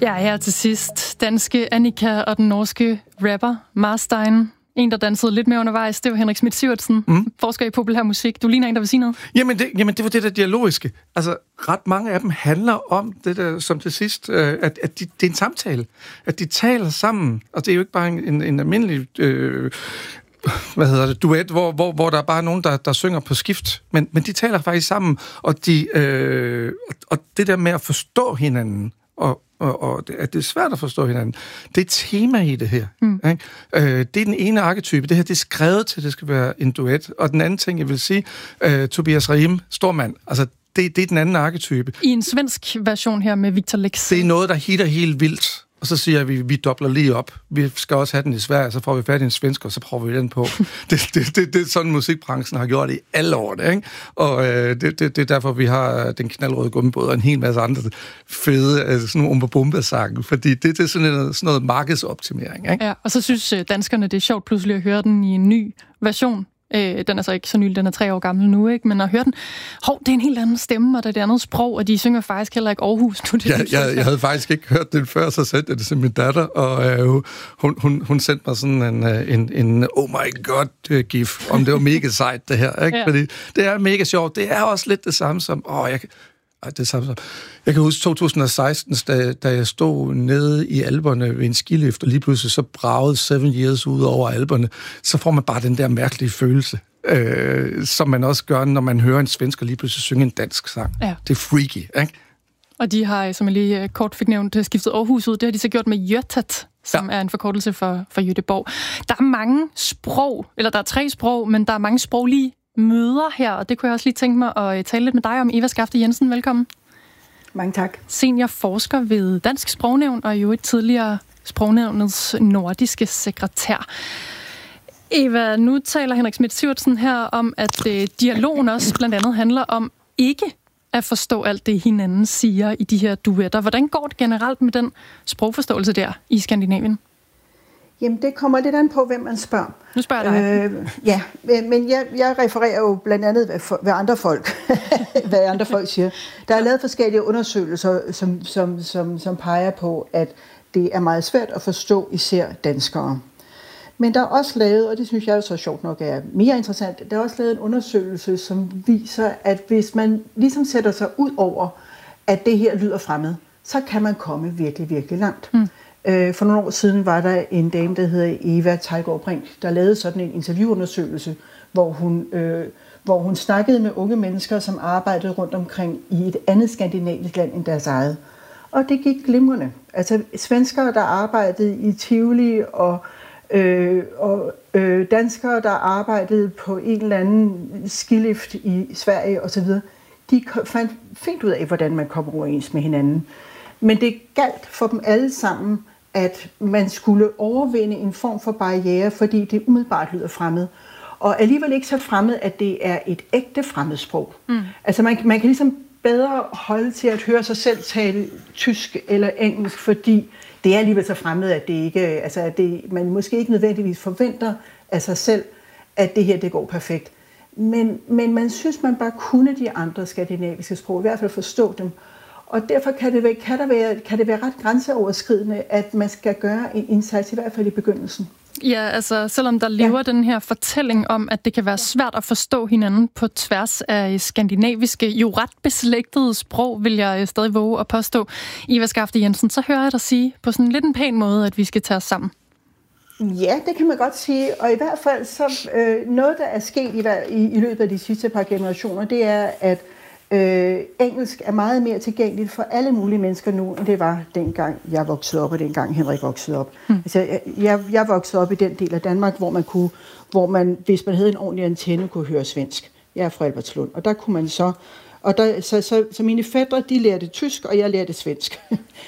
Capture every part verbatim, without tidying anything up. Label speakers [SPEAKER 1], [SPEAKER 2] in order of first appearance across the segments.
[SPEAKER 1] Ja, her til sidst. Danske Annika og den norske rapper Marstein. En, der dansede lidt mere undervejs, det var Henrik Schmidt-Sivertsen, mm. forsker i populær musik. Du ligner en, der vil sige noget.
[SPEAKER 2] Jamen det, jamen, det var det der dialogiske. Altså, ret mange af dem handler om det der, som til sidst, øh, at, at de, det er en samtale. At de taler sammen. Og det er jo ikke bare en, en almindelig... Øh, hvad hedder det, duet, hvor, hvor, hvor der er bare nogen, der, der synger på skift. Men, men de taler faktisk sammen, og, de, øh, og det der med at forstå hinanden, og, og, og at det er svært at forstå hinanden, det er et tema i det her. Mm. Ikke? Øh, det er den ene arketype. Det her, det er skrevet til, at det skal være en duet. Og den anden ting, jeg vil sige, øh, Tobias Rahim, stormand, altså det, det er den anden arketype.
[SPEAKER 1] I en svensk version her med Victor Lex.
[SPEAKER 2] Det er noget, der hitter helt vildt. Og så siger vi, vi dobler lige op. Vi skal også have den i Sverige, så får vi fat i en svensk, og så prøver vi den på. det, det, det, det er sådan, musikbranchen har gjort i alle år. Ikke? Og øh, det, det, det er derfor, vi har den knaldrøde gummibåd og en hel masse andre fede, altså sådan nogle umba-bumba-sange. Fordi det, det er sådan noget, sådan noget markedsoptimering. Ikke?
[SPEAKER 1] Ja, og så synes danskerne, det er sjovt pludselig at høre den i en ny version. Øh, den er så ikke så nylig, den er tre år gammel nu, ikke? Men at høre den, hov, det er en helt anden stemme, og det er et andet sprog, og de synger faktisk heller ikke Aarhus nu. Det
[SPEAKER 2] ja, jeg, jeg havde faktisk ikke hørt den før, så sendte jeg det til min datter, og øh, hun, hun, hun sendte mig sådan en, en, en oh my god-gif, om det var mega sejt, det her. Ikke? Ja. Fordi det er mega sjovt. Det er også lidt det samme som, åh, jeg Ej, det er samme som... Jeg kan huske to tusind og seksten, da, da jeg stod nede i Alperne ved en skilift, og lige pludselig så bragede Seven Years ud over Alperne, så får man bare den der mærkelige følelse, øh, som man også gør, når man hører en svensker lige pludselig synge en dansk sang. Ja. Det er freaky, ikke?
[SPEAKER 1] Og de har, som jeg lige kort fik nævnt, skiftet Aarhus ud. Det har de så gjort med Götet, som ja. er en forkortelse for, for Göteborg. Der er mange sprog, eller der er tre sprog, men der er mange sproglige møder her, og det kunne jeg også lige tænke mig at tale lidt med dig om. Eva Skafte Jensen, velkommen.
[SPEAKER 3] Mange tak.
[SPEAKER 1] Senior forsker ved Dansk Sprognævn, og jo et tidligere Sprognævnets nordiske sekretær. Eva, nu taler Henrik Schmidt-Sivertsen her om, at øh, dialogen også blandt andet handler om ikke at forstå alt det, hinanden siger i de her duetter. Hvordan går det generelt med den sprogforståelse der i Skandinavien?
[SPEAKER 3] Jamen, det kommer lidt an på, hvem man spørger.
[SPEAKER 1] Nu spørger jeg dig.
[SPEAKER 3] Øh, ja, men jeg, jeg refererer jo blandt andet, hvad, hvad andre folk hvad andre folk siger. Der er lavet forskellige undersøgelser, som, som, som, som peger på, at det er meget svært at forstå især danskere. Men der er også lavet, og det synes jeg er så sjovt nok er mere interessant, der er også lavet en undersøgelse, som viser, at hvis man ligesom sætter sig ud over, at det her lyder fremmed, så kan man komme virkelig, virkelig langt. Mm. For nogle år siden var der en dame, der hedder Eva Teigård Brink, der lavede sådan en interviewundersøgelse, hvor hun, øh, hvor hun snakkede med unge mennesker, som arbejdede rundt omkring i et andet skandinavisk land end deres eget. Og det gik glimrende. Altså svenskere, der arbejdede i Tivoli, og, øh, og øh, danskere, der arbejdede på en eller anden skilift i Sverige osv., de fandt fint ud af, hvordan man kom overens med hinanden. Men det galt for dem alle sammen, at man skulle overvinde en form for barriere, fordi det umiddelbart lyder fremmed. Og alligevel ikke så fremmed, at det er et ægte fremmedsprog. Mm. Altså man, man kan ligesom bedre holde til at høre sig selv tale tysk eller engelsk, fordi det er alligevel så fremmed, at det ikke, altså at det, man måske ikke nødvendigvis forventer af sig selv, at det her det går perfekt. Men, men man synes, man bare kunne de andre skandinaviske sprog, i hvert fald forstå dem. Og derfor kan det, være, kan, der være, kan det være ret grænseoverskridende, at man skal gøre en indsats, i hvert fald i begyndelsen.
[SPEAKER 1] Ja, altså selvom der lever ja. den her fortælling om, at det kan være svært at forstå hinanden på tværs af skandinaviske, jo ret beslægtede sprog, vil jeg stadig våge at påstå. Eva Skafte Jensen, så hører jeg dig sige på sådan lidt en pæn måde, at vi skal tage os sammen.
[SPEAKER 3] Ja, det kan man godt sige, og i hvert fald så øh, noget, der er sket i, i, i løbet af de sidste par generationer, det er, at Øh, engelsk er meget mere tilgængeligt for alle mulige mennesker nu, end det var dengang jeg voksede op, og dengang Henrik voksede op. Mm. Altså, jeg, jeg, jeg voksede op i den del af Danmark, hvor man kunne, hvor man, hvis man havde en ordentlig antenne, kunne høre svensk. Jeg er fra Albertslund, og der kunne man så, og der, så, så, så mine fætre, de lærte tysk, og jeg lærte svensk.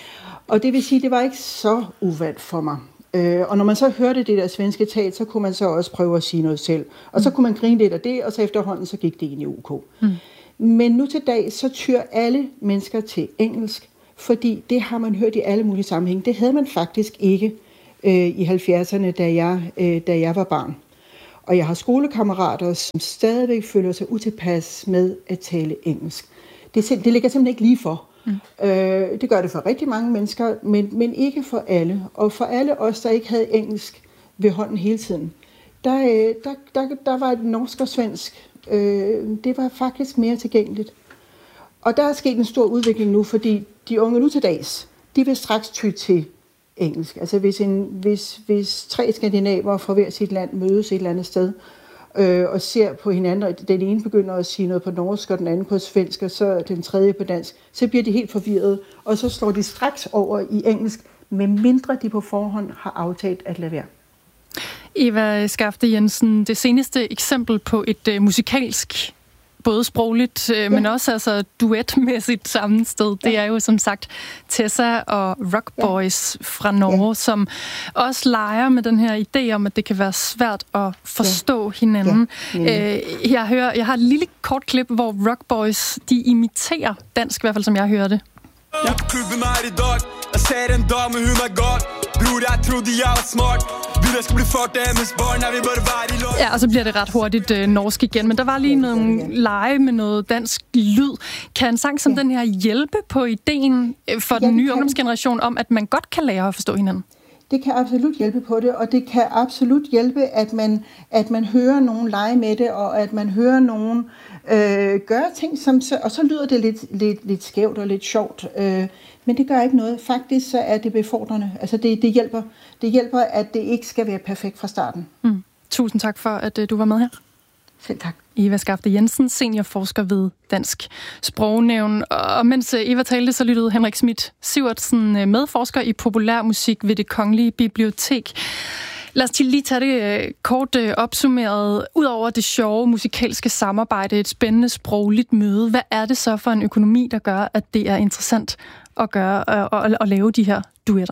[SPEAKER 3] Og det vil sige, det var ikke så uvant for mig. Øh, og når man så hørte det der svenske tal, så kunne man så også prøve at sige noget selv. Og så kunne man grine lidt af det, og så efterhånden, så gik det ind i U K. Mm. Men nu til dag, så tyr alle mennesker til engelsk, fordi det har man hørt i alle mulige sammenhænge. Det havde man faktisk ikke øh, i halvfjerdserne, da jeg, øh, da jeg var barn. Og jeg har skolekammerater, som stadigvæk føler sig utilpas med at tale engelsk. Det, det ligger simpelthen ikke lige for. Mm. Øh, det gør det for rigtig mange mennesker, men, men ikke for alle. Og for alle os, der ikke havde engelsk ved hånden hele tiden, der, øh, der, der, der var et norsk og svensk. Øh, det var faktisk mere tilgængeligt. Og der er sket en stor udvikling nu, fordi de unge nu til dags, de vil straks ty til engelsk. Altså hvis, en, hvis, hvis tre skandinaver fra hver sit land mødes et eller andet sted, øh, og ser på hinanden, og den ene begynder at sige noget på norsk, og den anden på svensk, og så den tredje på dansk, så bliver de helt forvirret, og så slår de straks over i engelsk, medmindre de på forhånd har aftalt at lade være.
[SPEAKER 1] Eva Skafte Jensen, det seneste eksempel på et uh, musikalsk, både sprogligt, uh, ja. men også altså duetmæssigt sammensted, ja. det er jo som sagt Tessa og Rock Boys ja. fra Norge, ja. som også leger med den her idé om, at det kan være svært at forstå ja. hinanden. Ja. Uh, jeg, hører, jeg har et lille kort klip, hvor Rock Boys, de imiterer dansk, i hvert fald som jeg hører det. Ja. Klubben er i dag, jeg ser en dame, hun er godt. Bror, jeg troede, jeg var smart. Ja, og så bliver det ret hurtigt øh, norsk igen, men der var lige nogle lege med noget dansk lyd. Kan en sang som ja. den her hjælpe på ideen for ja, den nye ungdomsgeneration om, at man godt kan lære at forstå hinanden?
[SPEAKER 3] Det kan absolut hjælpe på det, og det kan absolut hjælpe, at man, at man hører nogen lege med det, og at man hører nogen øh, gøre ting, som, og så lyder det lidt, lidt, lidt skævt og lidt sjovt. Øh, men det gør ikke noget. Faktisk så er det befordrende. Altså det, det, hjælper, det hjælper, at det ikke skal være perfekt fra starten. Mm.
[SPEAKER 1] Tusind tak for, at du var med her.
[SPEAKER 3] Selv tak.
[SPEAKER 1] Eva Skafte Jensen, seniorforsker ved Dansk Sprognævn. Og mens Eva talte, så lyttede Henrik Schmidt Sivertsen, medforsker i populærmusik ved Det Kongelige Bibliotek. Lad os lige tage det kort opsummeret. Udover det sjove musikalske samarbejde, et spændende sprogligt møde, hvad er det så for en økonomi, der gør, at det er interessant at gøre og at, at lave de her duetter?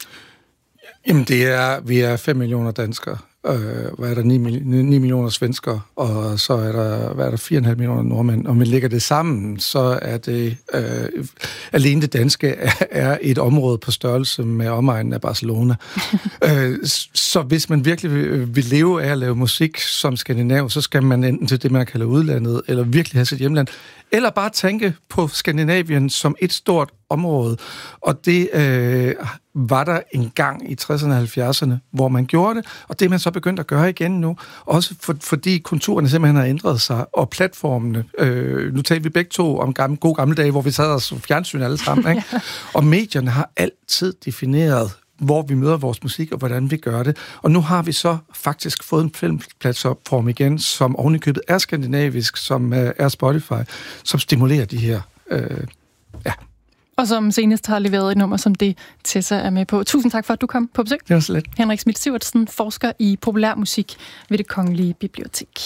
[SPEAKER 2] Jamen, det er, vi er fem millioner danskere. Øh, hvad er der? ni millioner svenskere, og så er der, hvad er der fire komma fem millioner nordmænd. Og man lægger det sammen, så er det øh, alene det danske er, er et område på størrelse med omegnen af Barcelona. øh, så hvis man virkelig vil, vil leve af at lave musik som skandinav, så skal man enten til det, man kalder udlandet, eller virkelig have sit hjemland, eller bare tænke på Skandinavien som et stort område. Og det øh, var der en gang i tresserne og halvfjerdserne, hvor man gjorde det, og det er man så begyndt at gøre igen nu. Også for, fordi konturerne simpelthen har ændret sig, og platformene. Øh, nu taler vi begge to om gamle, gode gamle dage, hvor vi sad og så fjernsyn alle sammen. Ikke? Ja. Og medierne har altid defineret, hvor vi møder vores musik, og hvordan vi gør det. Og nu har vi så faktisk fået en filmplatform igen, som ovenikøbet er skandinavisk, som er Spotify, som stimulerer de her... Øh, ja.
[SPEAKER 1] Og som senest har leveret et nummer, som det Tessa er med på. Tusind tak for, at du kom på besøg.
[SPEAKER 2] Det var så let.
[SPEAKER 1] Henrik Schmidt Sivertsen, forsker i populærmusik ved Det Kongelige Bibliotek.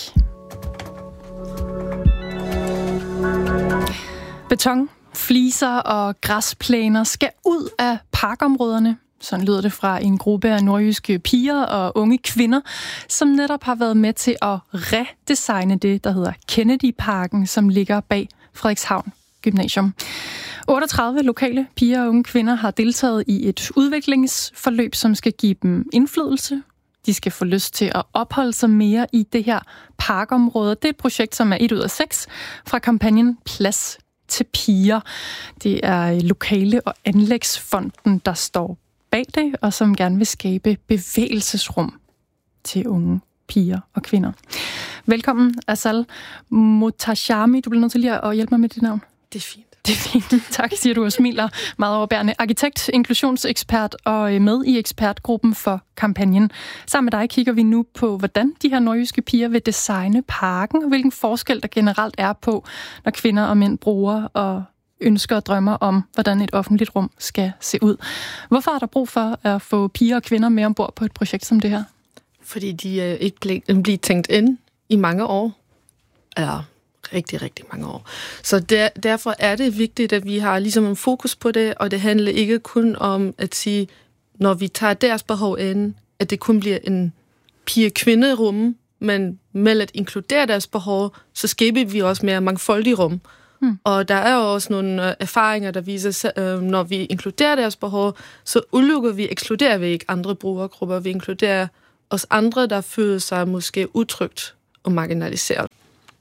[SPEAKER 1] Beton, fliser og græsplæner skal ud af parkområderne. Sådan lyder det fra en gruppe af nordjyske piger og unge kvinder, som netop har været med til at redesigne det, der hedder Kennedy-parken, som ligger bag Frederikshavn Gymnasium. otteogtredive lokale piger og unge kvinder har deltaget i et udviklingsforløb, som skal give dem indflydelse. De skal få lyst til at opholde sig mere i det her parkområde. Det er et projekt, som er et ud af seks fra kampagnen Plads til piger. Det er Lokale- og Anlægsfonden, der står bag det, og som gerne vil skabe bevægelsesrum til unge piger og kvinder. Velkommen, Asal Mohtashami. Du bliver nødt til lige at hjælpe mig med dit navn.
[SPEAKER 4] Det er fint.
[SPEAKER 1] Det er fint. Tak, siger du og smiler meget overbærende. Arkitekt, inklusionsekspert og med i ekspertgruppen for kampagnen. Sammen med dig kigger vi nu på, hvordan de her nordjyske piger vil designe parken, og hvilken forskel der generelt er på, når kvinder og mænd bruger og ønsker og drømmer om, hvordan et offentligt rum skal se ud. Hvorfor er der brug for at få piger og kvinder med ombord på et projekt som det her?
[SPEAKER 4] Fordi de er ikke blevet tænkt ind i mange år. Eller rigtig, rigtig mange år. Så der, derfor er det vigtigt, at vi har ligesom en fokus på det, og det handler ikke kun om at sige, når vi tager deres behov ind, at det kun bliver en pige-kvinde-rum, men med at inkludere deres behov, så skaber vi også mere mangfoldige rum. Hmm. Og der er jo også nogle erfaringer, der viser, at når vi inkluderer deres behov, så udelukker vi, ekskluderer vi ikke andre brugergrupper. Vi inkluderer os andre, der føler sig måske utrygt og marginaliseret.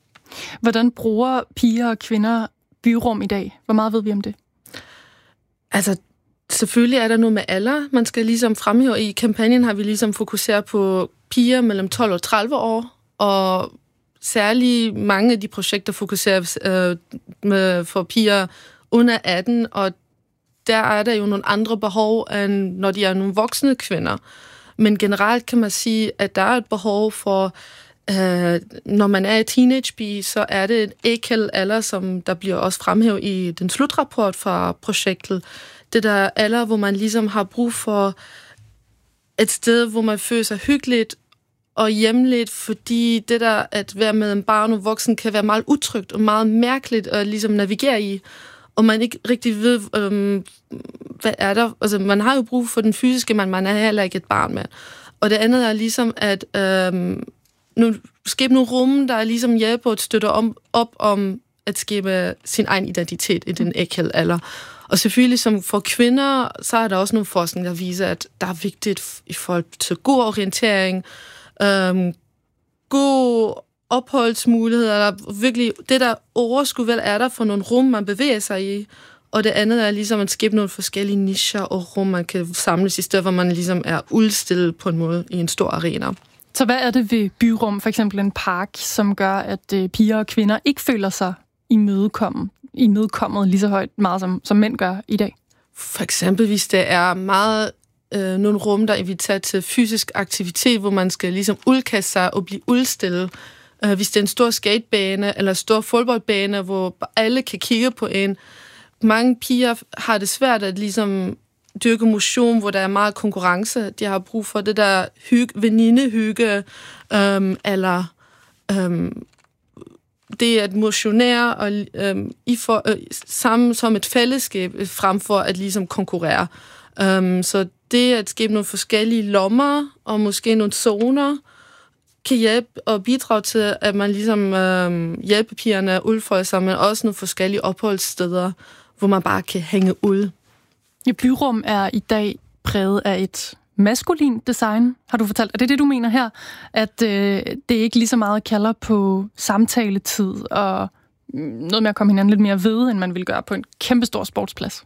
[SPEAKER 1] Hvordan bruger piger og kvinder byrum i dag? Hvor meget ved vi om det?
[SPEAKER 4] Altså, selvfølgelig er der noget med alder. Man skal ligesom fremhæve. I kampagnen har vi ligesom fokuseret på piger mellem tolv og tredive år, og særligt mange af de projekter fokuserer øh, med, for piger under atten, og der er der jo nogle andre behov, end når de er nogle voksne kvinder. Men generelt kan man sige, at der er et behov for, øh, når man er teenage-pige, så er det en ækel alder, som der bliver også fremhævet i den slutrapport fra projektet. Det der alder, hvor man ligesom har brug for et sted, hvor man føler sig hyggeligt og hjemligt, fordi det der at være med en barn og voksen kan være meget utrygt og meget mærkeligt at ligesom navigere i, og man ikke rigtig ved, øhm, hvad er der. Altså, man har jo brug for den fysiske, men man er heller ikke et barn med. Og det andet er ligesom, at øhm, nu skabe nogle rum, der er ligesom hjælper at støtte om, op om at skabe sin egen identitet i den ækel alder. Og selvfølgelig som for kvinder, så er der også nogle forskning, der viser, at der er vigtigt i forhold til god orientering, øhm, god opholdsmuligheder, virkelig det der overskud vel er der for nogle rum, man bevæger sig i, og det andet er ligesom at skabe nogle forskellige nicher og rum, man kan samles i stedet, hvor man ligesom er udstillet på en måde i en stor arena.
[SPEAKER 1] Så hvad er det ved byrum, for eksempel en park, som gør, at øh, piger og kvinder ikke føler sig imødekommet, imødekommet lige så højt meget, som, som mænd gør i dag?
[SPEAKER 4] For eksempel, hvis det er meget øh, nogle rum, der inviterer til fysisk aktivitet, hvor man skal ligesom udkaste sig og blive udstillet. Uh, hvis det er en stor skatebane eller en stor fodboldbane, hvor alle kan kigge på en. Mange piger har det svært at ligesom dyrke motion, hvor der er meget konkurrence. De har brug for det der hygge, venindehygge, um, eller um, det at motionere og um, i for, uh, sammen som et fællesskab, frem for at ligesom konkurrere. Um, så det at skabe nogle forskellige lommer og måske nogle zoner, kan hjælpe og bidrage til, at man ligesom øh, hjælper pigerne at udfolde sig, men også nogle forskellige opholdssteder, hvor man bare kan hænge ud.
[SPEAKER 1] Ja, byrum er i dag præget af et maskulint design, har du fortalt. Er det det, du mener her? At øh, det ikke lige så meget kalder på samtaletid og noget med at komme hinanden lidt mere ved, end man ville gøre på en kæmpestor sportsplads?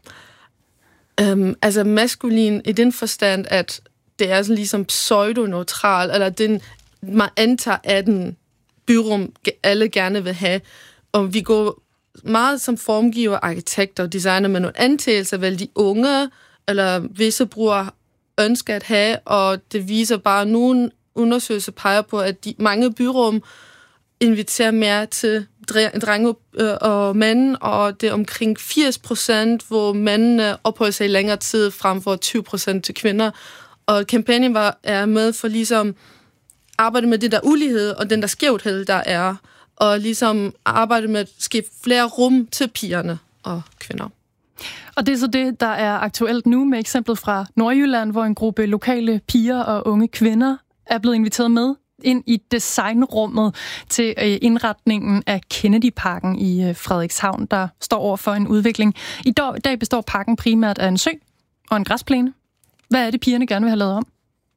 [SPEAKER 4] Um, altså maskulin i den forstand, at det er sådan ligesom pseudoneutral, eller den man antager, at den byrum alle gerne vil have. Og vi går meget som formgiver, arkitekter og designer med nogle antagelser, vel de unge eller visse brugere ønsker at have, og det viser bare, at nogle undersøgelser peger på, at de mange byrum inviterer mere til drenge og mænd, og det er omkring firs procent, hvor mændene opholder sig i længere tid, frem for tyve procent til kvinder. Og kampagnen var, er med for ligesom arbejde med det der ulighed og den der skævhed, der er, og ligesom arbejde med at skabe flere rum til pigerne og kvinder.
[SPEAKER 1] Og det er så det, der er aktuelt nu med eksemplet fra Nordjylland, hvor en gruppe lokale piger og unge kvinder er blevet inviteret med ind i designrummet til indretningen af Kennedy-parken i Frederikshavn, der står over for en udvikling. I dag består parken primært af en sø og en græsplæne. Hvad er det, pigerne gerne vil have lavet om?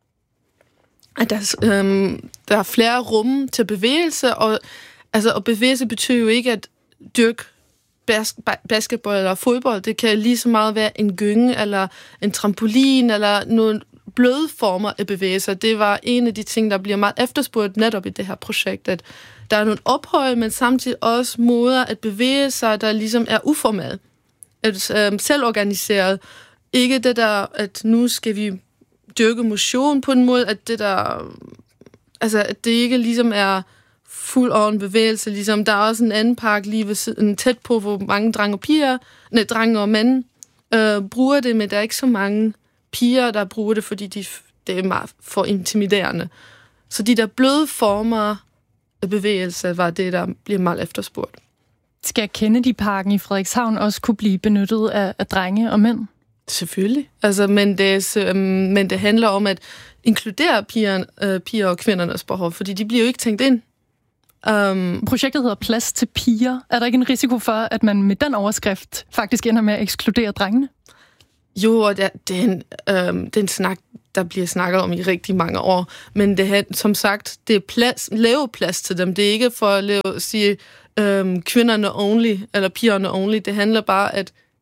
[SPEAKER 4] Der, øhm, der er flere rum til bevægelse, og, altså, og bevægelse betyder jo ikke at dyrke bas- basketball eller fodbold. Det kan lige så meget være en gynge, eller en trampolin, eller nogle bløde former af bevægelser. Det var en af de ting, der bliver meget efterspurgt netop i det her projekt, at der er nogle ophold, men samtidig også måder at bevæge sig, der ligesom er uformelle. At, øhm, selvorganiseret. Ikke det der, at nu skal vi dyrke motion på en måde, at det der, altså at det ikke ligesom er fuld on bevægelse, ligesom der er også en anden park lige ved siden, tæt på, hvor mange drenge og piger, nej, drenge og mænd øh, bruger det, men der er ikke så mange piger, der bruger det, fordi de, det er meget for intimiderende. Så de der bløde former af bevægelse var det, der bliver meget efterspurgt.
[SPEAKER 1] Skal Kennedy-parken i Frederikshavn også kunne blive benyttet af, af drenge og mænd?
[SPEAKER 4] Selvfølgelig. Altså, men, det, øh, men det handler om at inkludere piger, øh, piger og kvindernes behov, fordi de bliver jo ikke tænkt ind. Um,
[SPEAKER 1] Projektet hedder Plads til piger. Er der ikke en risiko for, at man med den overskrift faktisk ender med at ekskludere drengene?
[SPEAKER 4] Jo, og det, det, er en, øh, det er en snak, der bliver snakket om i rigtig mange år. Men det, som sagt, det er plads, lave plads til dem. Det er ikke for at lave, sige øh, kvinderne only, eller pigerne only. Det handler bare at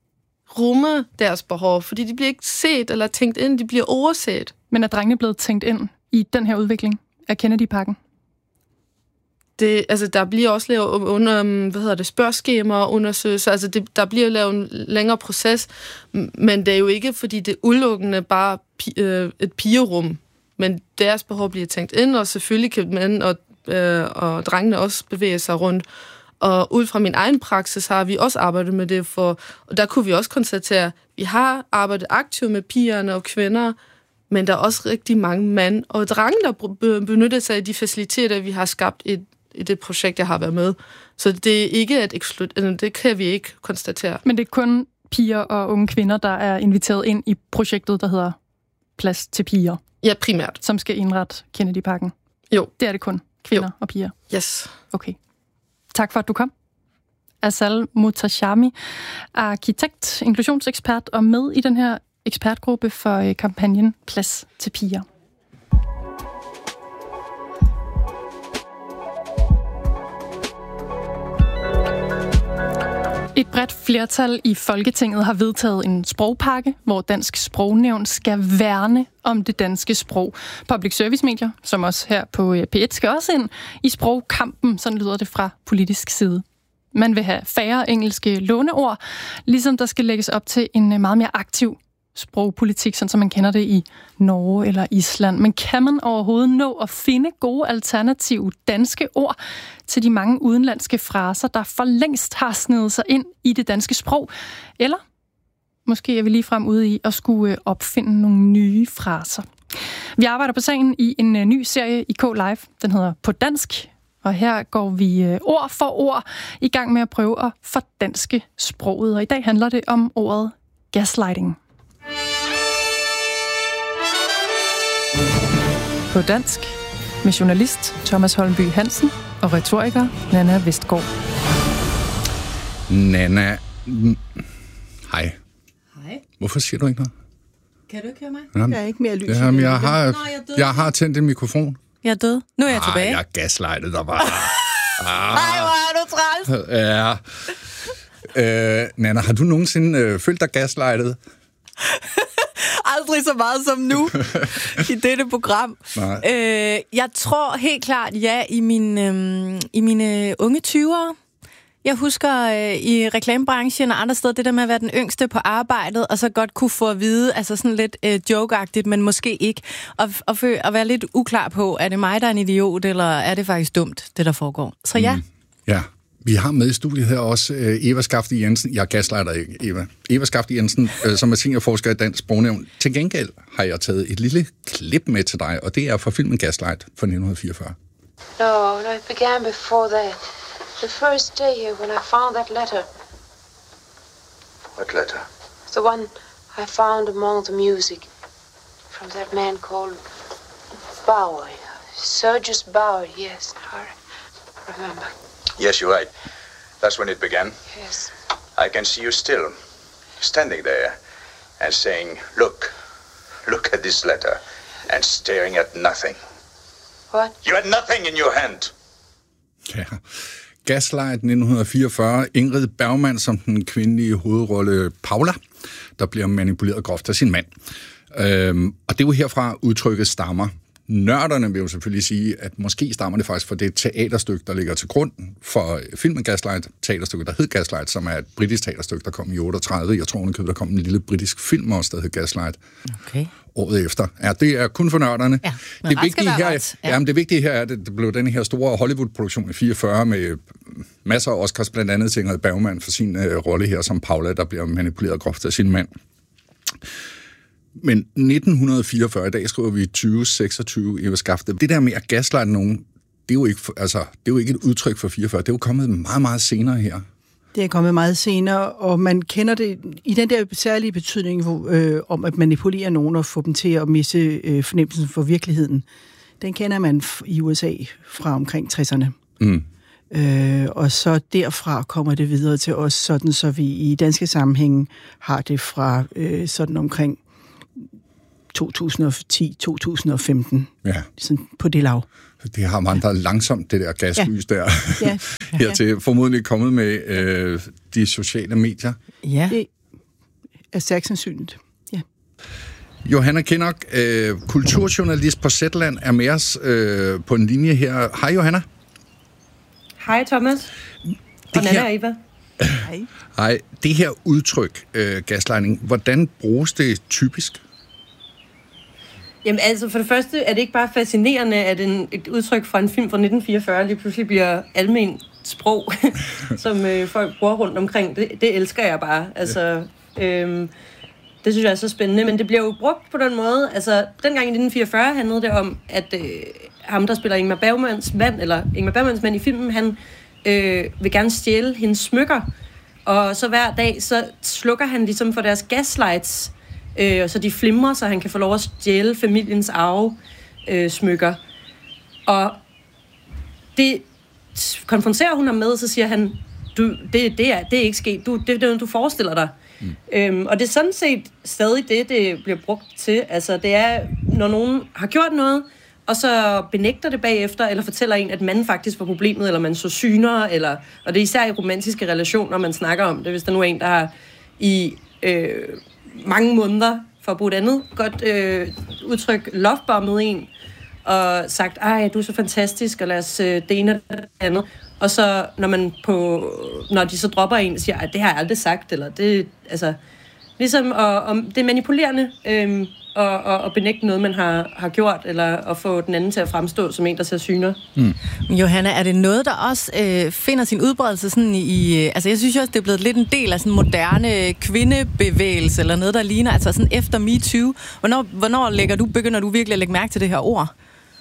[SPEAKER 4] rumme deres behov, fordi de bliver ikke set eller tænkt ind, de bliver overset.
[SPEAKER 1] Men er drengene blevet tænkt ind i den her udvikling af Kennedy-pakken?
[SPEAKER 4] Det, altså, der bliver også lavet under, hvad hedder det, spørgeskemaer og undersøgelser. Altså, det, der bliver lavet en længere proces, men det er jo ikke, fordi det er udelukkende bare pi, øh, et pigerum, men deres behov bliver tænkt ind, og selvfølgelig kan mænd og, øh, og drengene også bevæge sig rundt. Og ud fra min egen praksis har vi også arbejdet med det, for, og der kunne vi også konstatere, at vi har arbejdet aktivt med pigerne og kvinder, men der er også rigtig mange mænd og drenge, der benytter sig af de faciliteter, vi har skabt i, i det projekt, jeg har været med. Så det er ikke et eksklud- det kan vi ikke konstatere.
[SPEAKER 1] Men det er kun piger og unge kvinder, der er inviteret ind i projektet, der hedder Plads til piger?
[SPEAKER 4] Ja, primært.
[SPEAKER 1] Som skal indrette Kennedy-pakken?
[SPEAKER 4] Jo.
[SPEAKER 1] Det er det kun kvinder
[SPEAKER 4] jo.
[SPEAKER 1] og piger?
[SPEAKER 4] Yes.
[SPEAKER 1] Okay. Tak for, at du kom. Asal Mutashami, arkitekt, inklusionsekspert og med i den her ekspertgruppe for kampagnen Plads til piger. Et bredt flertal i Folketinget har vedtaget en sprogpakke, hvor Dansk Sprognævn skal værne om det danske sprog. Public service-medier, som også her på P et, skal også ind i sprogkampen, sådan lyder det fra politisk side. Man vil have færre engelske låneord, ligesom der skal lægges op til en meget mere aktiv sprogpolitik, sådan som man kender det i Norge eller Island. Men kan man overhovedet nå at finde gode alternative danske ord til de mange udenlandske fraser, der for længst har snedet sig ind i det danske sprog? Eller måske er vi ligefrem ude i at skulle opfinde nogle nye fraser. Vi arbejder på sagen i en ny serie i K Live. Den hedder På Dansk. Og her går vi ord for ord i gang med at prøve at fordanske sproget. Og i dag handler det om ordet gaslighting. På dansk med journalist Thomas Holmby Hansen og retoriker Nanna Vestgaard.
[SPEAKER 5] Nanna, hej.
[SPEAKER 6] Hej.
[SPEAKER 5] Hvorfor siger du ikke noget?
[SPEAKER 6] Kan du ikke høre mig?
[SPEAKER 5] Jamen,
[SPEAKER 3] Jeg er ikke mere lys.
[SPEAKER 5] jamen, jeg har,
[SPEAKER 6] Nå, jeg er død.
[SPEAKER 5] jeg har tændt en mikrofon.
[SPEAKER 6] Jeg er død. Nu er jeg
[SPEAKER 5] Ah,
[SPEAKER 6] tilbage.
[SPEAKER 5] jeg er gaslightet der bare.
[SPEAKER 6] Ej, hvor er du træls.
[SPEAKER 5] Ja. Øh, Nanna, har du nogensinde øh, følt dig gaslightet?
[SPEAKER 6] Aldrig så meget som nu i dette program.
[SPEAKER 5] Nej.
[SPEAKER 6] Øh, jeg tror helt klart ja i, min, øh, i mine unge tyvere. Jeg husker øh, i reklamebranchen og andre steder, det der med at være den yngste på arbejdet, og så godt kunne få at vide, altså sådan lidt øh, jokeagtigt, men måske ikke, og, og, og være lidt uklar på, er det mig, der er en idiot, eller er det faktisk dumt, det der foregår. Så ja. Mm.
[SPEAKER 5] Ja. Vi har med i studiet her også øh, Eva Skafte Jensen. Jeg gaslighter ikke, Eva. Eva Skafte Jensen, øh, som er seniorforsker i Dansk Sprognævn. Til gengæld har jeg taget et lille klip med til dig, og det er fra filmen Gaslight fra nitten fireogfyrre.
[SPEAKER 7] No, no, it began before that. The first day here when I found that letter.
[SPEAKER 8] What letter?
[SPEAKER 7] The one I found among the music from that man called Bauer. Sergius Bauer, yes, I remember.
[SPEAKER 8] Yes, you're right. That's when it began.
[SPEAKER 7] Yes.
[SPEAKER 8] I can see you still, standing there and saying, look, look at this letter, and staring at nothing.
[SPEAKER 7] What?
[SPEAKER 8] You had nothing in your hand.
[SPEAKER 5] Ja. Gaslight nitten fireogfyrre. Ingrid Bergman som den kvindelige hovedrolle Paula, der bliver manipuleret groft af sin mand. Øhm, og det er jo herfra udtrykket stammer. Nørderne vil jo selvfølgelig sige, at måske stammer det faktisk fra det teaterstykke, der ligger til grund for filmen Gaslight, teaterstykket, der hed Gaslight, som er et britisk teaterstykke, der kom i otteogtredive. Jeg tror, der kom en lille britisk film også, der hed Gaslight.
[SPEAKER 6] Okay.
[SPEAKER 5] Året efter. Ja, det er kun for nørderne.
[SPEAKER 6] Ja,
[SPEAKER 5] det vigtige her, ja. Ja, det vigtige her er, at det blev den her store Hollywood-produktion i fireogfyrre med masser af Oscars, blandt andet til Ingrid Bergman for sin uh, rolle her som Paula, der bliver manipuleret groft af sin mand. Men nitten fireogfyrre, i dag skriver vi tyve seksogtyve, Eva Skafte. Det der med at gaslighte nogen, det er jo ikke, altså, det er jo ikke et udtryk for fireogfyrre, det er jo kommet meget, meget senere her.
[SPEAKER 3] Det er kommet meget senere, og man kender det i den der særlige betydning hvor, øh, om at manipulere nogen og få dem til at miste øh, fornemmelsen for virkeligheden. Den kender man i U S A fra omkring tresserne. Mm. Øh, og så derfra kommer det videre til os, sådan så vi i danske sammenhænge har det fra øh, sådan omkring to tusind og ti til to tusind og femten.
[SPEAKER 5] Ja.
[SPEAKER 3] Sådan på det lav.
[SPEAKER 5] Det har vandret langsomt, det der gaslys ja. der.
[SPEAKER 3] Ja.
[SPEAKER 5] Hertil formodentlig kommet med øh, de sociale medier.
[SPEAKER 6] Ja.
[SPEAKER 3] Det, er stærkt sandsynligt. Ja.
[SPEAKER 5] Johanna Kinnock, øh, kulturjournalist på Zetland, er med os øh, på en linje her. Hej Johanna.
[SPEAKER 9] Hej Thomas. Og Nanna og Eva.
[SPEAKER 3] Hej.
[SPEAKER 5] Hej. Det her udtryk, øh, gaslighting, hvordan bruges det typisk?
[SPEAKER 9] Jamen altså, for det første er det ikke bare fascinerende, at en, et udtryk fra en film fra nitten fireogfyrre lige pludselig bliver almen sprog, som øh, folk bruger rundt omkring. Det, det elsker jeg bare. Altså, øhm, det synes jeg er så spændende. Men det bliver jo brugt på den måde. Altså, dengang i nitten fireogfyrre handlede det om, at øh, ham, der spiller Ingmar Bergmans mand, eller Ingmar Bergmans mand i filmen, han øh, vil gerne stjæle hendes smykker. Og så hver dag, så slukker han ligesom for deres gaslights, øh, så de flimrer, så han kan få lov at stjæle familiens arve øh, smykker. Og det konfronterer hun ham med, så siger han, du, det, det, er, det er ikke sket, du, det, det er noget, du forestiller dig. Mm. Øhm, og det er sådan set stadig det, det bliver brugt til. Altså, det er, når nogen har gjort noget, og så benægter det bagefter, eller fortæller en, at manden faktisk var problemet, eller man så syner, eller, og det er især i romantiske relationer, man snakker om det. Hvis der nu er en, der har i øh, mange måneder, for at bruge et andet godt øh, udtryk, lovebommet en, og sagt, ej, du er så fantastisk, og lad os øh, det ene og det andet. Og så, når man på, når de så dropper en, siger, at det har jeg aldrig sagt, eller det, altså, ligesom, og, og det er manipulerende, øh, og, og, og benægte noget, man har, har gjort, eller at få den anden til at fremstå som en, der ser syner.
[SPEAKER 6] Mm. Johanna, er det noget, der også øh, finder sin udbredelse sådan i... Øh, altså, jeg synes også, det er blevet lidt en del af sådan en moderne kvindebevægelse, eller noget, der ligner, altså sådan efter MeToo. Hvornår, hvornår lægger du, begynder du virkelig at lægge mærke til det her ord?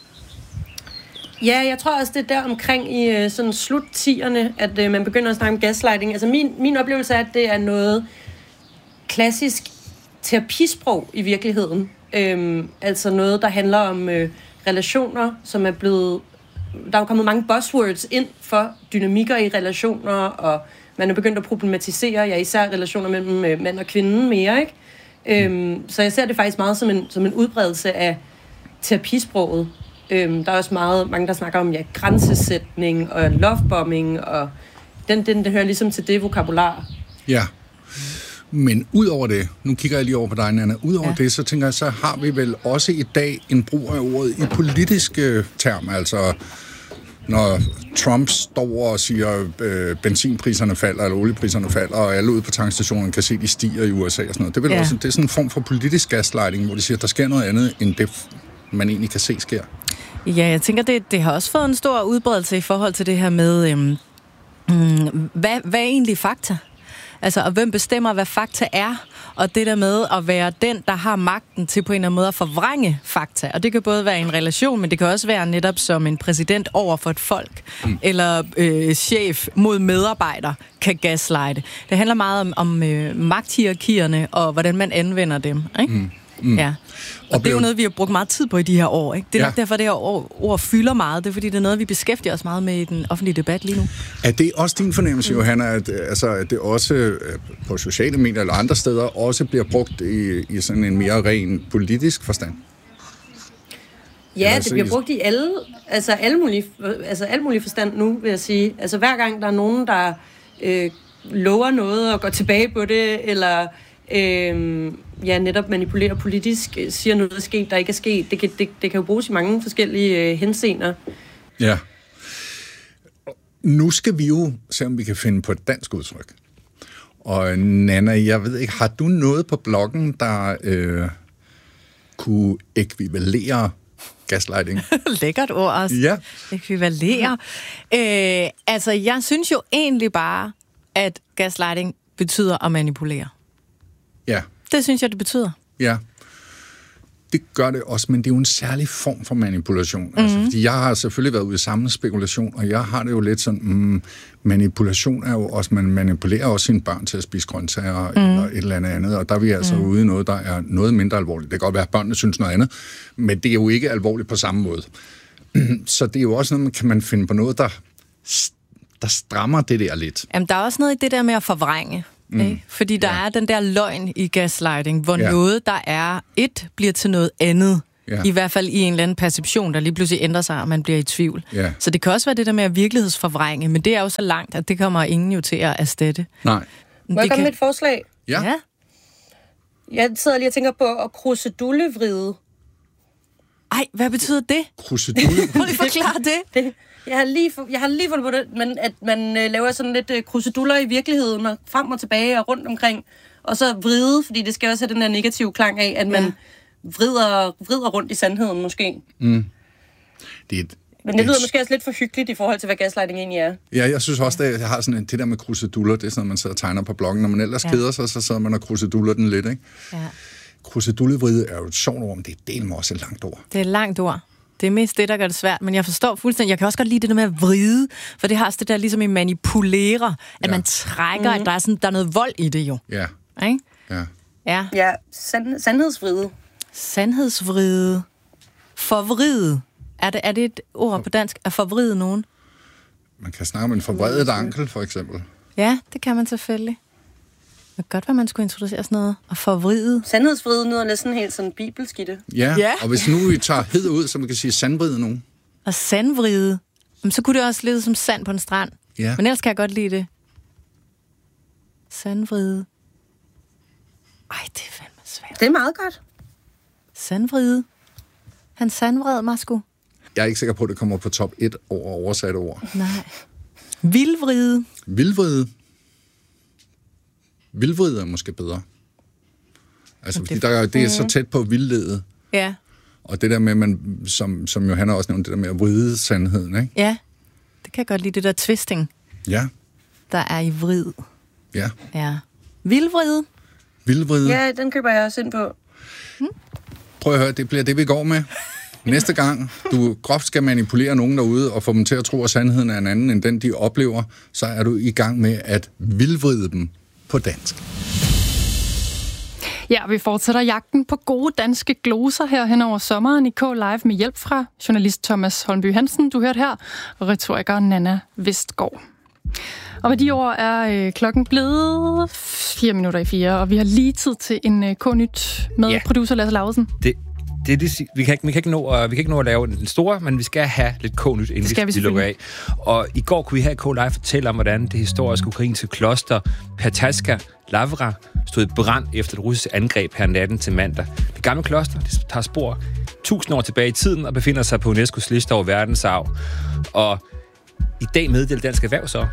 [SPEAKER 9] Ja, jeg tror også, det er der omkring i sådan slut-tierne, at øh, man begynder at snakke om gaslighting. Altså, min, min oplevelse er, at det er noget klassisk terapisprog i virkeligheden. Øhm, altså noget, der handler om øh, relationer, som er blevet... Der er jo kommet mange buzzwords ind for dynamikker i relationer, og man er begyndt at problematisere, ja, især relationer mellem øh, mand og kvinde mere, ikke? Øhm, så jeg ser det faktisk meget som en, som en udbredelse af terapisproget. Øhm, der er også meget, mange, der snakker om ja, grænsesætning og lovebombing, og den, den, den hører ligesom til det vokabular.
[SPEAKER 5] Ja. Men ud over det, nu kigger jeg lige over på dig, Nanna, ud over ja. det, så tænker jeg, så har vi vel også i dag en brug af ordet i politiske termer, altså når Trump står og siger, øh, benzinpriserne falder, eller oliepriserne falder, og alle ude på tankstationen kan se, at de stiger i U S A og sådan noget. Det er, vel ja. også, det er sådan en form for politisk gaslighting, hvor de siger, at der sker noget andet, end det, man egentlig kan se sker.
[SPEAKER 6] Ja, jeg tænker, det, det har også fået en stor udbredelse i forhold til det her med, øhm, øhm, hvad, hvad er egentlig fakta? Altså, og hvem bestemmer, hvad fakta er, og det der med at være den, der har magten til på en eller anden måde at forvrænge fakta. Og det kan både være en relation, men det kan også være netop som en præsident over for et folk, mm. eller øh, chef mod medarbejder kan gaslighte. Det handler meget om, om øh, magthierarkierne, og hvordan man anvender dem, ikke? Mm. Mm. Ja. Og, og det er jo noget, vi har brugt meget tid på i de her år, ikke? Det er ja. derfor, det her ord, ord fylder meget. Det er fordi, det er noget, vi beskæftiger os meget med i den offentlige debat lige nu.
[SPEAKER 5] Er det også din fornemmelse, mm. Johanna, at, altså, at det også på sociale medier eller andre steder også bliver brugt i, i sådan en mere ren politisk forstand?
[SPEAKER 9] Ja, det bliver brugt i alle, altså alle mulige, altså alle mulige forstand nu, vil jeg sige. Altså hver gang der er nogen, der øh, lover noget og går tilbage på det, eller øh, ja, netop manipulerer politisk, siger noget, der er sket, der ikke er sket. Det kan, det, det kan jo bruges i mange forskellige øh, henseender.
[SPEAKER 5] Ja. Nu skal vi jo se, om vi kan finde på et dansk udtryk. Og Nanna, jeg ved ikke, har du noget på bloggen, der øh, kunne ekvivalere gaslighting?
[SPEAKER 6] Lækkert ord også.
[SPEAKER 5] Ja.
[SPEAKER 6] Ekvivalere. Øh, altså, jeg synes jo egentlig bare, at gaslighting betyder at manipulere.
[SPEAKER 5] Ja.
[SPEAKER 6] Det synes jeg, det betyder.
[SPEAKER 5] Ja. Det gør det også, men det er jo en særlig form for manipulation. Mm-hmm. Altså, fordi jeg har selvfølgelig været ude i samme spekulation, og jeg har det jo lidt sådan, mm, manipulation er jo også, man manipulerer også sine børn til at spise grøntsager mm. eller et eller andet andet, og der er vi altså mm. ude i noget, der er noget mindre alvorligt. Det kan godt være, at børnene synes noget andet, men det er jo ikke alvorligt på samme måde. Så det er jo også noget, kan man finde på noget, der, der strammer det der lidt.
[SPEAKER 6] Jamen, der er også noget i det der med at forvrænge. Mm. Fordi der ja. er den der løgn i gaslighting, hvor ja. noget, der er et, bliver til noget andet. Ja. I hvert fald i en eller anden perception, der lige pludselig ændrer sig, og man bliver i tvivl. Ja. Så det kan også være det der med at virkelighedsforvrænge, men det er jo så langt, at det kommer ingen jo til at erstatte.
[SPEAKER 5] Nej.
[SPEAKER 9] Må jeg komme med et forslag?
[SPEAKER 5] Ja. ja.
[SPEAKER 9] Jeg sidder lige og tænker på at krusedullevride.
[SPEAKER 6] Ej, hvad betyder det?
[SPEAKER 5] Krusedulle?
[SPEAKER 6] Prøv lige at forklare det.
[SPEAKER 9] det. Jeg har lige, jeg har lige fundet på det, men at man øh, laver sådan lidt øh, kruseduller i virkeligheden, og frem og tilbage og rundt omkring, og så vride, fordi det skal også have den der negative klang af, at man ja. vrider, vrider rundt i sandheden måske.
[SPEAKER 5] Mm. Det er et,
[SPEAKER 9] men det lyder måske også lidt for hyggeligt i forhold til, hvad gaslighting egentlig er.
[SPEAKER 5] Ja, jeg synes også, at jeg har sådan en, det der med kruseduller, det er sådan, at man sidder og tegner på bloggen. Når man ellers ja. keder sig, så sidder man og kruseduller den lidt, ikke? Ja. Krusedullevride er jo et sjovt ord, men det er delt også et langt ord.
[SPEAKER 6] Det er et langt ord. Det er mest det, der gør det svært, men jeg forstår fuldstændig. Jeg kan også godt lide det der med at vride, for det har også det der ligesom i manipulere, at ja. man trækker, mm. at der er, sådan, der er noget vold i det jo.
[SPEAKER 5] Ja.
[SPEAKER 6] Ikke?
[SPEAKER 5] Ja.
[SPEAKER 6] Ja,
[SPEAKER 9] ja sand, sandhedsvride.
[SPEAKER 6] Sandhedsvride. Forvride. Er det, er det et ord på dansk, at forvride nogen?
[SPEAKER 5] Man kan snakke om en forvredet ankel, for eksempel.
[SPEAKER 6] Ja, det kan man selvfølgelig. Det er godt, hvad man skulle introducere sådan noget. Og forvride.
[SPEAKER 9] Sandhedsvride lyder næsten helt sådan bibelsk i det.
[SPEAKER 5] Ja, ja, og hvis nu vi tager hed ud, så man kan sige sandvride nogen.
[SPEAKER 6] Og sandvride. Så kunne det også lyde som sand på en strand. Ja. Men ellers kan jeg godt lide det. Sandvride. Ej, det er fandme svært.
[SPEAKER 9] Det er meget godt.
[SPEAKER 6] Sandvride. Han sandvred mig sgu.
[SPEAKER 5] Jeg er ikke sikker på, at det kommer på top et over oversatte ord.
[SPEAKER 6] Nej. Vildvride.
[SPEAKER 5] Vildvride. Vildvride er måske bedre. Altså, fordi der er, det er så tæt på vildlede.
[SPEAKER 6] Ja.
[SPEAKER 5] Og det der med, man, som, som Johanna også nævnte, det der med at vride sandheden, ikke?
[SPEAKER 6] Ja, det kan jeg godt lide, det der twisting.
[SPEAKER 5] Ja.
[SPEAKER 6] Der er i vrid.
[SPEAKER 5] Ja.
[SPEAKER 6] Ja. Vildvride.
[SPEAKER 5] Vildvride.
[SPEAKER 9] Ja, den køber jeg også ind på.
[SPEAKER 6] Hmm?
[SPEAKER 5] Prøv at høre, det bliver det, vi går med. Næste gang du groft skal manipulere nogen derude og få dem til at tro, at sandheden er en anden end den, de oplever, så er du i gang med at vildvride dem på dansk.
[SPEAKER 1] Ja, vi fortsætter jagten på gode danske gloser her hen over sommeren i K-Live med hjælp fra journalist Thomas Holmby Hansen, du hørte her, og retoriker Nanna Vestgaard. Og med de ord er øh, klokken blevet fire minutter i fire, og vi har lige tid til en øh, K-nyt med ja. producer Lasse Lausen.
[SPEAKER 10] Det, det, det, vi, kan ikke, vi, kan ikke nå, uh, vi kan ikke nå at lave den store, men vi skal have lidt K-nyt, inden vi, vi lukker af. Og i går kunne vi have K-Live fortælle om, hvordan det historiske ukrainske kloster Pertaska Lavra stod i brand efter et russisk angreb her natten til mandag. Det gamle kloster det tager spor tusind år tilbage i tiden og befinder sig på UNESCO's liste over verdensarv. Og i dag meddelte Dansk Erhverv så,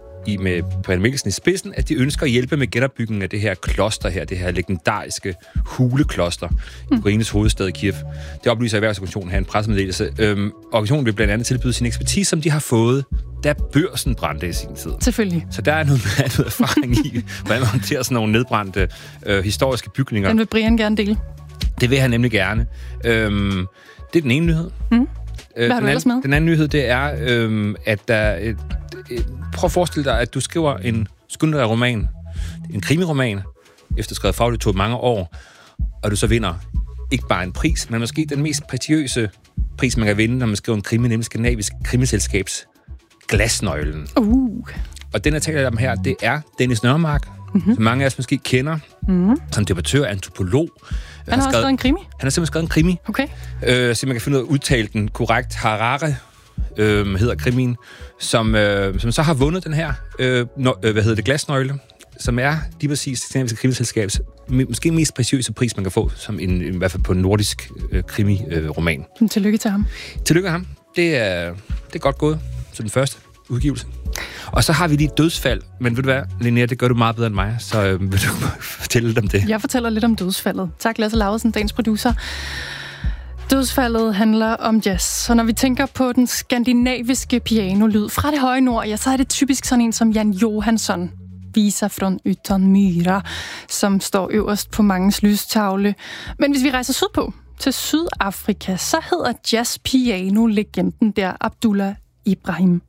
[SPEAKER 10] i med Brian Mikkelsen i spidsen, at de ønsker at hjælpe med genopbygningen af det her kloster her, det her legendariske hulekloster i mm. Ukraines hovedstad Kiev. Det oplyser Erhvervsorganisationen her en pressemeddelelse. Øhm, organisationen vil blandt andet tilbyde sin ekspertise, som de har fået, da børsen brændte i sin tid.
[SPEAKER 1] Selvfølgelig.
[SPEAKER 10] Så der er noget, noget erfaring i, hvordan man håndterer sådan nogle nedbrændte øh, historiske bygninger.
[SPEAKER 1] Den vil Brian gerne dele.
[SPEAKER 10] Det vil han nemlig gerne. Øhm, det er den ene nyhed. Mm.
[SPEAKER 1] Hvad har du ellers med?
[SPEAKER 10] Den anden nyhed, det er, øhm, at der... Et, et, prøv at forestille dig, at du skriver en skønlitterær roman, en krimiroman, efterskrevet fagligt tog mange år, og du så vinder ikke bare en pris, men måske den mest prestigiøse pris, man kan vinde, når man skriver en krimi, nemlig Skandinavisk Krimiselskabs Glasnøglen.
[SPEAKER 1] Uh.
[SPEAKER 10] Og den, jeg taler om her, det er Dennis Nørmark, mm-hmm. som mange af os måske kender, mm-hmm. som debattør, antropolog.
[SPEAKER 1] Han har, har skrevet en krimi?
[SPEAKER 10] Han har simpelthen skrevet en krimi.
[SPEAKER 1] Okay.
[SPEAKER 10] Øh, så man kan finde ud af at udtale den korrekt. Harare øh, hedder krimien, som, øh, som så har vundet den her, øh, no, øh, hvad hedder det, Glasnøgle, som er lige præcis det skandinaviske krimiselskabs måske mest prestigiøse pris, man kan få, som en, i hvert fald på en nordisk øh, krimi-roman.
[SPEAKER 1] Øh, Tillykke til ham.
[SPEAKER 10] Tillykke til ham. Det er, det er godt gået, så den første udgivelse. Og så har vi lige dødsfald, men ved du hvad, Linnea, det gør du meget bedre end mig, så øh, vil du fortælle lidt om det?
[SPEAKER 1] Jeg fortæller lidt om dødsfaldet. Tak, Lasse Lausen, dagens producer. Dødsfaldet handler om jazz, så når vi tænker på den skandinaviske pianolyd fra det høje nord, ja, så er det typisk sådan en som Jan Johansson, Visa från utan myra, som står øverst på manges lystavle. Men hvis vi rejser sydpå, til Sydafrika, så hedder jazz-piano-legenden der Abdullah Ibrahim.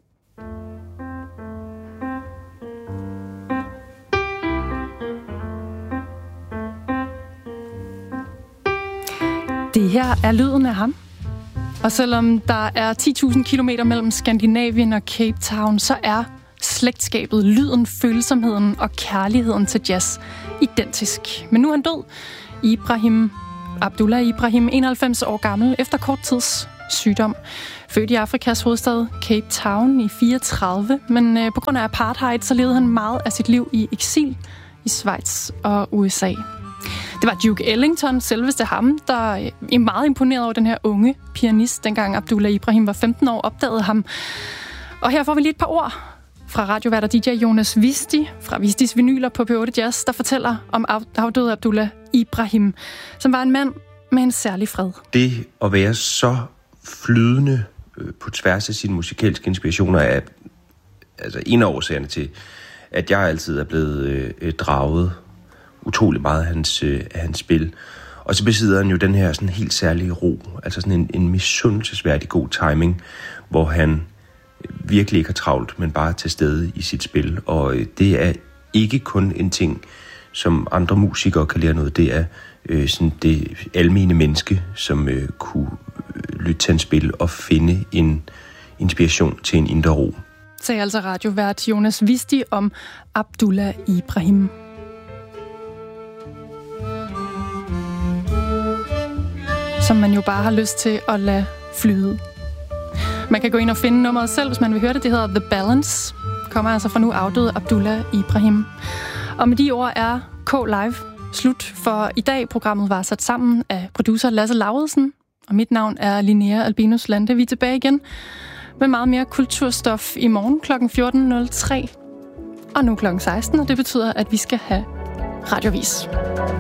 [SPEAKER 1] Det her er lyden af ham. Og selvom der er ti tusind kilometer mellem Skandinavien og Cape Town, så er slægtskabet, lyden, følsomheden og kærligheden til jazz identisk. Men nu er han død. Ibrahim, Abdullah Ibrahim, enoghalvfems år gammel, efter kort tids sygdom. Født i Afrikas hovedstad Cape Town i fireogtredive, men øh, på grund af apartheid, så levede han meget af sit liv i eksil i Schweiz og U S A. Det var Duke Ellington, selveste ham, der er meget imponeret over den her unge pianist, dengang Abdullah Ibrahim var femten år, opdagede ham. Og her får vi lige et par ord fra radiovært og D J Jonas Visti, fra Vistis Vinyler på P otte Jazz, der fortæller om afdøde Abdullah Ibrahim, som var en mand med en særlig fred.
[SPEAKER 11] Det at være så flydende på tværs af sine musikalske inspirationer er altså en af årsagerne til, at jeg altid er blevet øh, draget utrolig meget af hans, øh, af hans spil. Og så besidder han jo den her sådan helt særlige ro, altså sådan en, en misundelsesværdig god timing, hvor han virkelig ikke har travlt, men bare til stede i sit spil. Og øh, det er ikke kun en ting, som andre musikere kan lære noget. Det er øh, sådan det almene menneske, som øh, kunne lytte til hans spil og finde en inspiration til en indre ro.
[SPEAKER 1] Sagde altså radiovært Jonas Visti om Abdullah Ibrahim. Som man jo bare har lyst til at lade flyde. Man kan gå ind og finde nummeret selv, hvis man vil høre det. Det hedder The Balance. Kommer altså fra nu afdøde Abdullah Ibrahim. Og med de ord er K-Live slut for i dag. Programmet var sat sammen af producer Lasse Lauridsen. Og mit navn er Linnea Albinus Lande. Vi er tilbage igen med meget mere kulturstof i morgen klokken fjorten nul tre. Og nu klokken seksten, og det betyder, at vi skal have radiovis.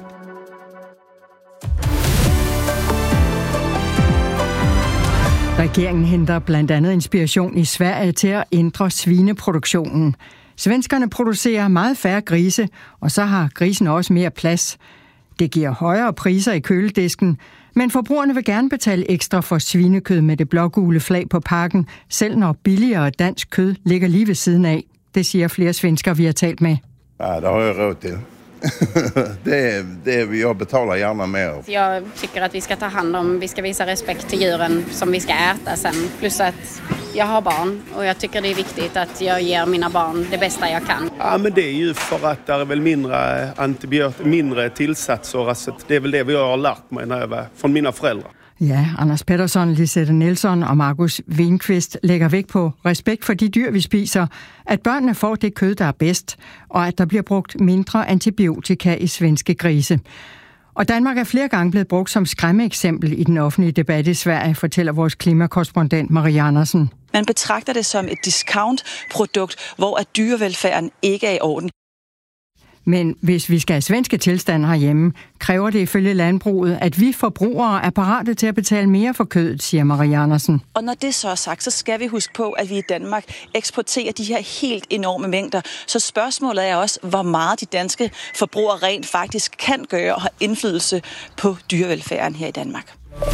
[SPEAKER 12] Regeringen henter blandt andet inspiration i Sverige til at ændre svineproduktionen. Svenskerne producerer meget færre grise, og så har grisen også mere plads. Det giver højere priser i køledisken, men forbrugerne vil gerne betale ekstra for svinekød med det blågule flag på pakken, selv når billigere dansk kød ligger lige ved siden af. Det siger flere svensker, vi har talt med.
[SPEAKER 13] Ja, det har jeg råd til. det, det, jag betalar gärna mer.
[SPEAKER 14] Jag tycker att vi ska ta hand om, vi ska visa respekt till djuren som vi ska äta sen. Plus att jag har barn och jag tycker det är viktigt att jag ger mina barn det bästa jag kan.
[SPEAKER 15] Ja, men det är ju för att det är väl mindre antibiotika, mindre tillsatser. Alltså det är väl det vi har lärt mig när jag var från mina föräldrar.
[SPEAKER 12] Ja, Anders Pettersson, Lisette Nielsen og Markus Winqvist lægger vægt på respekt for de dyr, vi spiser, at børnene får det kød, der er bedst, og at der bliver brugt mindre antibiotika i svenske grise. Og Danmark er flere gange blevet brugt som skræmmeeksempel i den offentlige debat i Sverige, fortæller vores klimakorrespondent Marie Andersen.
[SPEAKER 16] Man betragter det som et discount-produkt, hvor at dyrevelfærden ikke er i orden.
[SPEAKER 12] Men hvis vi skal have svenske tilstande herhjemme, kræver det ifølge landbruget, at vi forbrugere er parate til at betale mere for kødet, siger Marie Andersen.
[SPEAKER 16] Og når det så er sagt, så skal vi huske på, at vi i Danmark eksporterer de her helt enorme mængder. Så spørgsmålet er også, hvor meget de danske forbrugere rent faktisk kan gøre og have indflydelse på dyrevelfærden her i Danmark.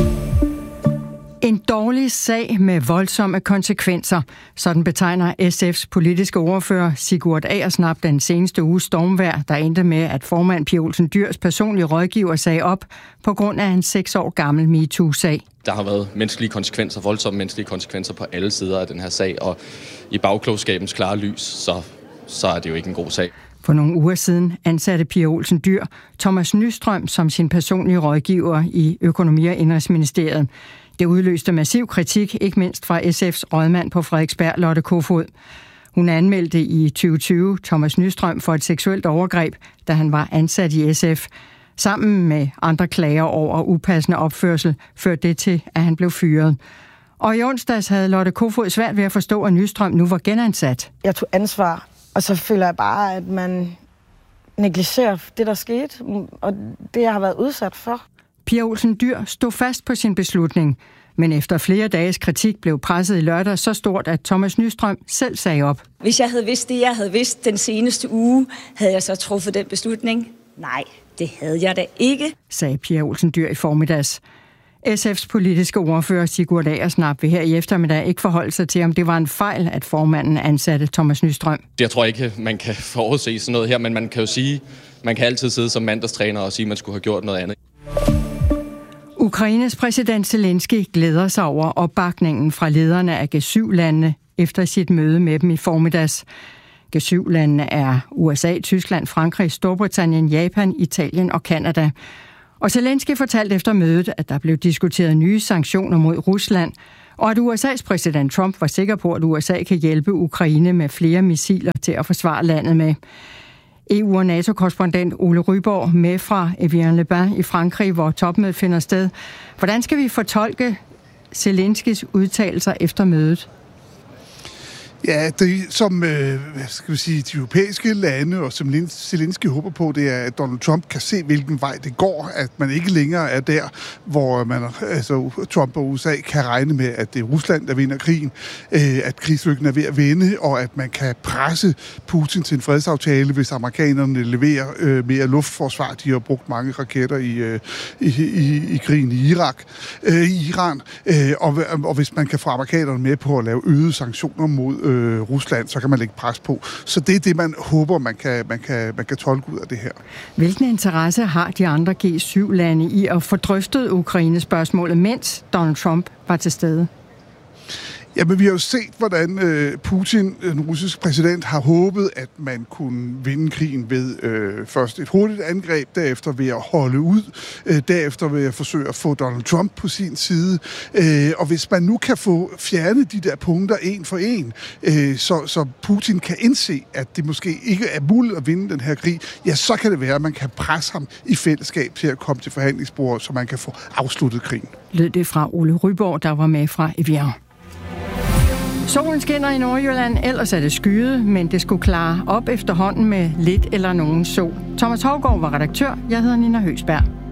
[SPEAKER 12] En dårlig sag med voldsomme konsekvenser. Sådan betegner S F's politiske ordfører Sigurd Agersnap den seneste uge stormvejr, der endte med, at formand Pia Olsen Dyhrs personlige rådgiver sagde op på grund af en seks år gammel MeToo-sag.
[SPEAKER 17] Der har været menneskelige konsekvenser, voldsomme menneskelige konsekvenser på alle sider af den her sag, og i bagklogskabens klare lys, så, så er det jo ikke en god sag.
[SPEAKER 12] For nogle uger siden ansatte Pia Olsen Dyhr Thomas Nystrøm som sin personlige rådgiver i Økonomi- og Indenrigsministeriet. Det udløste massiv kritik, ikke mindst fra S F's rådmand på Frederiksberg, Lotte Kofod. Hun anmeldte i tyve tyve Thomas Nystrøm for et seksuelt overgreb, da han var ansat i S F. Sammen med andre klager over upassende opførsel førte det til, at han blev fyret. Og i onsdags havde Lotte Kofod svært ved at forstå, at Nystrøm nu var genansat.
[SPEAKER 18] Jeg tog ansvar, og så føler jeg bare, at man negligerer det, der skete, og det, jeg har været udsat for.
[SPEAKER 12] Pia Olsen Dyhr stod fast på sin beslutning, men efter flere dages kritik blev presset i lørdag så stort, at Thomas Nystrøm selv sagde op.
[SPEAKER 19] Hvis jeg havde vidst det, jeg havde vidst den seneste uge, havde jeg så truffet den beslutning? Nej, det havde jeg da ikke,
[SPEAKER 12] sagde Pia Olsen Dyhr i formiddags. S F's politiske ordfører Sigurd Agersnap vil her i eftermiddag ikke forholde sig til, om det var en fejl, at formanden ansatte Thomas Nystrøm.
[SPEAKER 17] Jeg tror ikke, man kan forudse sådan noget her, men man kan jo sige, man kan altid sidde som mandagstræner og sige, at man skulle have gjort noget andet.
[SPEAKER 12] Ukraines præsident Zelensky glæder sig over opbakningen fra lederne af G syv-landene efter sit møde med dem i formiddags. G syv-landene er U S A, Tyskland, Frankrig, Storbritannien, Japan, Italien og Kanada. Og Zelensky fortalte efter mødet, at der blev diskuteret nye sanktioner mod Rusland, og at U S A's præsident Trump var sikker på, at U S A kan hjælpe Ukraine med flere missiler til at forsvare landet med. E U- og NATO-korrespondent Ole Ryborg med fra Evian-les-Bains i Frankrig, hvor topmødet finder sted. Hvordan skal vi fortolke Zelenskis udtalelser efter mødet?
[SPEAKER 20] Ja, det som øh, skal vi sige, de europæiske lande, og som Zelensky håber på, det er, at Donald Trump kan se, hvilken vej det går, at man ikke længere er der, hvor man, altså, Trump og U S A kan regne med, at det er Rusland, der vinder krigen, øh, at krigslykken er ved at vende, og at man kan presse Putin til en fredsaftale, hvis amerikanerne leverer øh, mere luftforsvar. De har brugt mange raketter i, øh, i, i, i krigen i Irak, øh, i Iran, øh, og, og hvis man kan få amerikanerne med på at lave øgede sanktioner mod øh, Rusland, så kan man lægge pres på. Så det er det, man håber, man kan, man kan, man kan tolke ud af det her.
[SPEAKER 12] Hvilken interesse har de andre G syv lande i at få drøftet Ukraine-spørgsmålet, mens Donald Trump var til stede?
[SPEAKER 20] Jamen, vi har jo set, hvordan øh, Putin, den russiske præsident, har håbet, at man kunne vinde krigen ved øh, først et hurtigt angreb, derefter ved at holde ud, øh, derefter ved at forsøge at få Donald Trump på sin side. Øh, og hvis man nu kan få fjernet de der punkter en for en, øh, så, så Putin kan indse, at det måske ikke er muligt at vinde den her krig, ja, så kan det være, at man kan presse ham i fællesskab til at komme til forhandlingsbordet, så man kan få afsluttet krigen.
[SPEAKER 12] Lød det fra Ole Ryborg, der var med fra Evian. Solen skinner i Nordjylland, ellers er det skyet, men det skulle klare op efterhånden med lidt eller nogen sol. Thomas Hougaard var redaktør, jeg hedder Nina Høgsberg.